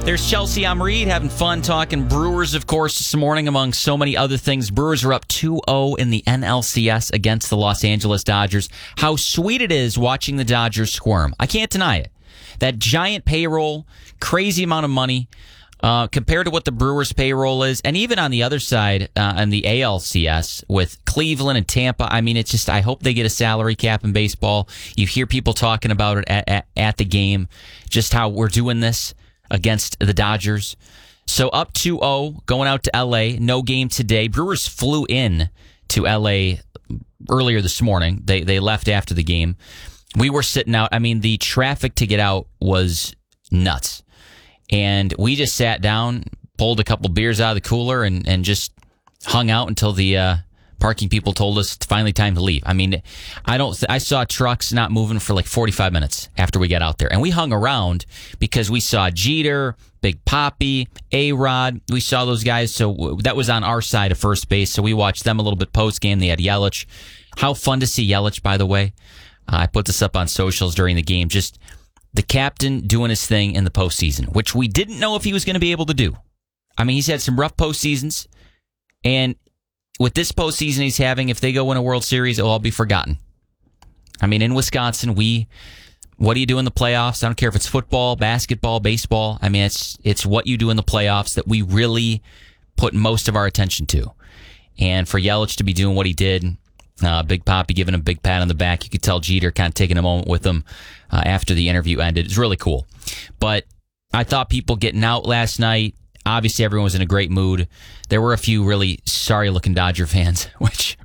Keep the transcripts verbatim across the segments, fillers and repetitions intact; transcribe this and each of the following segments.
There's Chelsea. I'm Reed, having fun talking Brewers, of course, this morning, among so many other things. Brewers are up two oh in the N L C S against the Los Angeles Dodgers. How sweet it is watching the Dodgers squirm. I can't deny it. That giant payroll, crazy amount of money, uh, compared to what the Brewers' payroll is. And even on the other side, uh, on the A L C S, with Cleveland and Tampa, I mean, it's just, I hope they get a salary cap in baseball. You hear people talking about it at, at, at the game, just how we're doing this against the Dodgers. So up two oh, going out to L A. No game today. Brewers flew in to L A earlier this morning. They they left after the game. We were sitting out. I mean, the traffic to get out was nuts. And we just sat down, pulled a couple beers out of the cooler, and, and just hung out until the uh, parking people told us it's finally time to leave. I mean, I don't. Th- I saw trucks not moving for like forty-five minutes after we got out there. And we hung around because we saw Jeter, Big Papi, A-Rod. We saw those guys. So w- that was on our side of first base. So we watched them a little bit post-game. They had Yelich. How fun to see Yelich, by the way. Uh, I put this up on socials during the game. Just the captain doing his thing in the postseason, which we didn't know if he was going to be able to do. I mean, he's had some rough postseasons. And with this postseason he's having, if they go win a World Series, it'll all be forgotten. I mean, in Wisconsin, we, what do you do in the playoffs? I don't care if it's football, basketball, baseball. I mean, it's it's what you do in the playoffs that we really put most of our attention to. And for Yelich to be doing what he did, uh, Big Papi giving him a big pat on the back, you could tell Jeter kind of taking a moment with him uh, after the interview ended. It's really cool. But I thought people getting out last night, obviously, everyone was in a great mood. There were a few really sorry-looking Dodger fans, which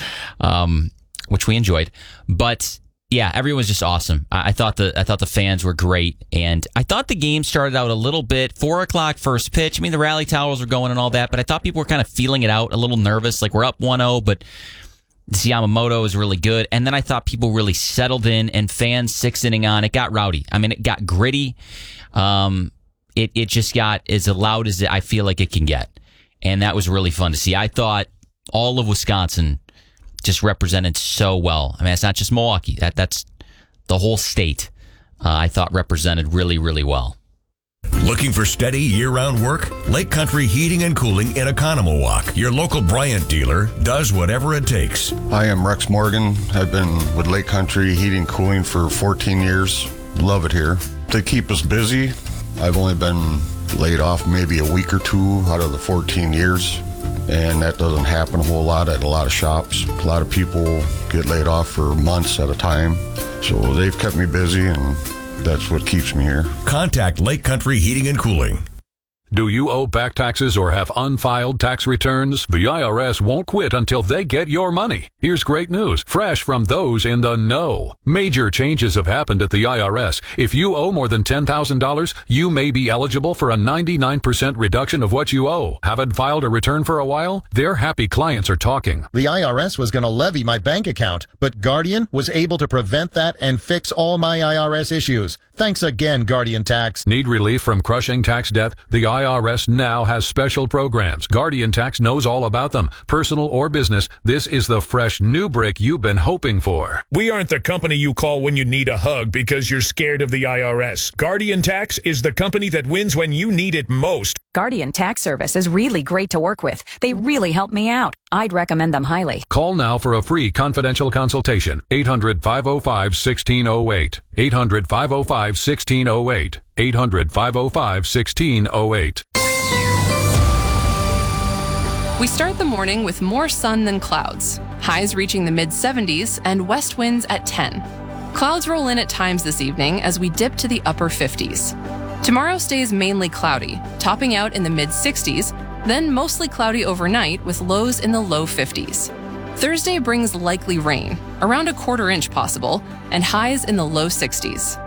um, which we enjoyed. But yeah, everyone was just awesome. I, I thought the I thought the fans were great, and I thought the game started out a little bit four o'clock first pitch. I mean, the rally towels were going and all that, but I thought people were kind of feeling it out, a little nervous, like we're up one oh, but Yamamoto was really good. And then I thought people really settled in, and fans six inning on, it got rowdy. I mean, it got gritty. Um, It it just got as loud as I feel like it can get. And that was really fun to see. I thought all of Wisconsin just represented so well. I mean, it's not just Milwaukee. That That's the whole state, uh, I thought, represented really, really well. Looking for steady year-round work? Lake Country Heating and Cooling in Oconomowoc, your local Bryant dealer, does whatever it takes. Hi, I'm Rex Morgan. I've been with Lake Country Heating and Cooling for fourteen years. Love it here. They keep us busy. I've only been laid off maybe a week or two out of the fourteen years, and that doesn't happen a whole lot at a lot of shops. A lot of people get laid off for months at a time, so they've kept me busy, and that's what keeps me here. Contact Lake Country Heating and Cooling. Do you owe back taxes or have unfiled tax returns? The I R S won't quit until they get your money. Here's great news, fresh from those in the know. Major changes have happened at the I R S. If you owe more than ten thousand dollars, you may be eligible for a ninety-nine percent reduction of what you owe. Haven't filed a return for a while? Their happy clients are talking. The I R S was going to levy my bank account, but Guardian was able to prevent that and fix all my I R S issues. Thanks again, Guardian Tax. Need relief from crushing tax debt? The I R S now has special programs. Guardian Tax knows all about them. Personal or business, this is the fresh new brick you've been hoping for. We aren't the company you call when you need a hug because you're scared of the I R S. Guardian Tax is the company that wins when you need it most. Guardian Tax Service is really great to work with. They really help me out. I'd recommend them highly. Call now for a free confidential consultation. eight hundred, five oh five, one six oh eight. eight hundred, five oh five, one six oh eight. eight hundred, five oh five, one six oh eight. We start the morning with more sun than clouds. Highs reaching the mid seventies and west winds at ten. Clouds roll in at times this evening as we dip to the upper fifties. Tomorrow stays mainly cloudy, topping out in the mid sixties, then mostly cloudy overnight with lows in the low fifties. Thursday brings likely rain, around a quarter inch possible, and highs in the low sixties.